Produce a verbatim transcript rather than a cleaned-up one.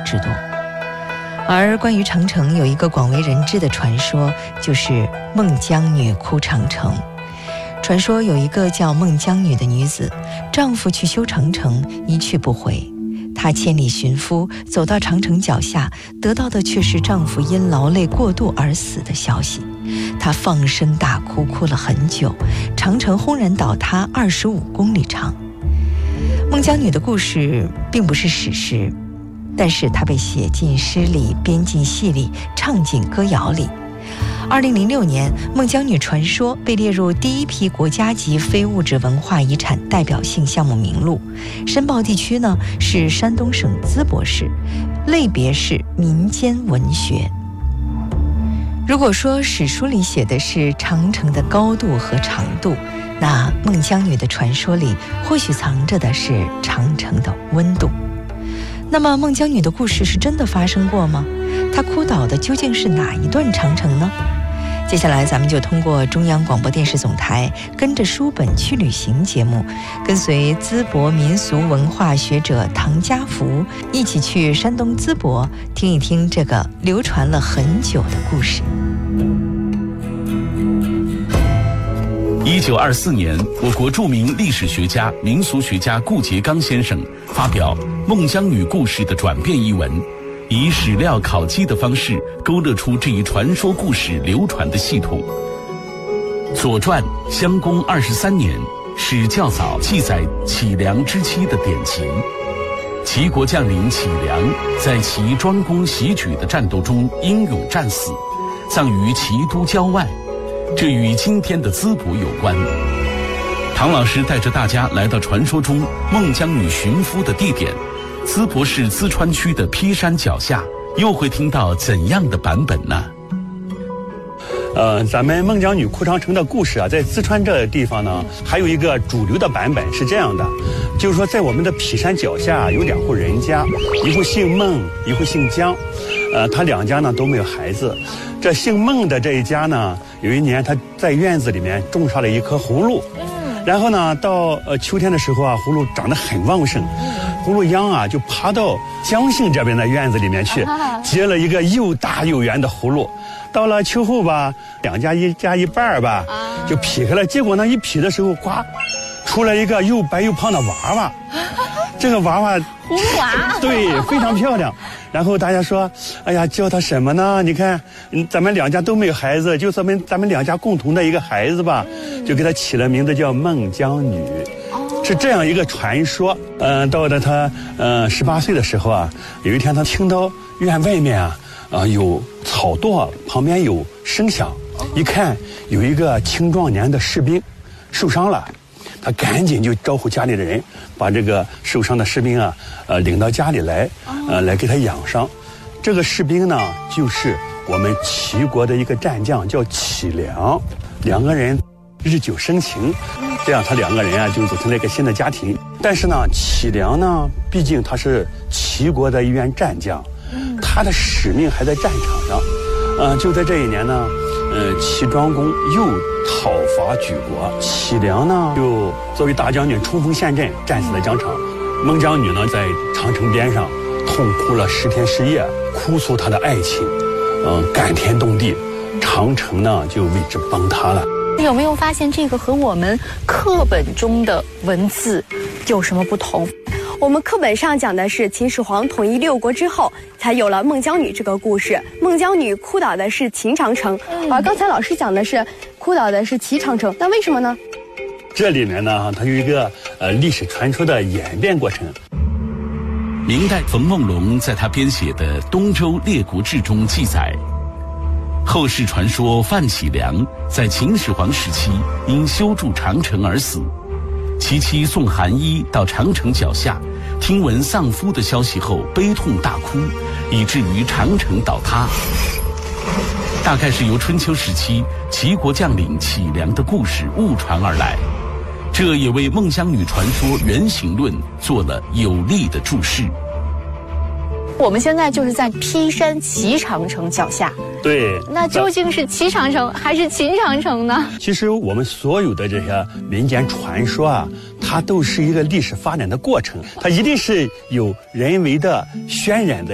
之多。而关于长城有一个广为人知的传说，就是孟姜女哭长城。传说有一个叫孟姜女的女子，丈夫去修长城一去不回，她千里寻夫，走到长城脚下，得到的却是丈夫因劳累过度而死的消息。她放声大哭，哭了很久，长城轰然倒塌二十五公里长。孟姜女的故事并不是史实，但是它被写进诗里，编进戏里，唱进歌谣里。二零零六年，孟姜女传说被列入第一批国家级非物质文化遗产代表性项目名录。申报地区呢是山东省淄博市，类别是民间文学。如果说史书里写的是长城的高度和长度，那孟姜女的传说里或许藏着的是长城的温度。那么孟姜女的故事是真的发生过吗？她哭倒的究竟是哪一段长城呢？接下来咱们就通过中央广播电视总台跟着书本去旅行节目，跟随淄博民俗文化学者唐家福一起去山东淄博，听一听这个流传了很久的故事。 一九二四年，我国著名历史学家、民俗学家顾颉刚先生发表《孟姜女故事的转变》一文，以史料考基的方式勾勒出这一传说故事流传的系统。《左传》襄公二十三年是较早记载启梁之期的典籍。齐国将领启梁在齐庄公袭举的战斗中英勇战死，葬于齐都郊外，这与今天的淄博有关。唐老师带着大家来到传说中孟姜女寻夫的地点淄博市淄川区的披山脚下，又会听到怎样的版本呢？ 呃，咱们孟姜女哭长城的故事啊，在淄川这个地方呢，还有一个主流的版本是这样的，就是说在我们的披山脚下有两户人家，一户姓孟，一户姓姜，呃，他两家呢都没有孩子。这姓孟的这一家呢，有一年他在院子里面种上了一棵葫芦，然后呢，到呃秋天的时候啊，葫芦长得很旺盛，葫芦秧啊就爬到姜姓这边的院子里面去，结了一个又大又圆的葫芦。到了秋后吧，两家一家一半吧，就劈开了。结果呢，一劈的时候，呱，出来一个又白又胖的娃娃。这个娃娃， 葫芦娃， 对，非常漂亮。然后大家说，哎呀，叫他什么呢？你看，嗯，咱们两家都没有孩子，就咱们咱们两家共同的一个孩子吧，就给他起了名字叫孟姜女。是这样一个传说。嗯、呃，到了他呃十八岁的时候啊，有一天他听到院外面啊。啊、呃，有草垛旁边有声响，一看有一个青壮年的士兵受伤了，他赶紧就招呼家里的人，把这个受伤的士兵啊，呃，领到家里来，呃，来给他养伤。这个士兵呢，就是我们齐国的一个战将，叫启梁，两个人日久生情，这样他两个人啊就组成了一个新的家庭。但是呢，启梁呢，毕竟他是齐国的一员战将。他的使命还在战场上，呃，就在这一年呢，呃，齐庄公又讨伐举国，启梁呢就作为大将军冲锋陷阵，战死在疆场。孟姜女呢在长城边上痛哭了十天十夜，哭诉她的爱情，嗯、呃，感天动地，长城呢就为之崩塌了。 有没有发现这个和我们课本中的文字有什么不同？ 我们课本上讲的是秦始皇统一六国之后，才有了孟姜女这个故事。孟姜女哭倒的是秦长城，嗯、而刚才老师讲的是哭倒的是齐长城，那为什么呢？ 这里面呢，它有一个呃历史传说的演变过程。 明代冯梦龙在他编写的《东周列国志》中记载，后世传说范启梁在秦始皇时期因修筑长城而死，其妻宋寒衣到长城脚下，听闻丧夫的消息后悲痛大哭，以至于长城倒塌。大概是由春秋时期齐国将领启梁的故事误传而来，这也为孟姜女传说原型论做了有力的注释。 我们现在就是在披山齐长城脚下， 对， 那究竟是齐长城还是秦长城呢？ 其实我们所有的这些民间传说啊，它都是一个历史发展的过程，它一定是有人为的渲染的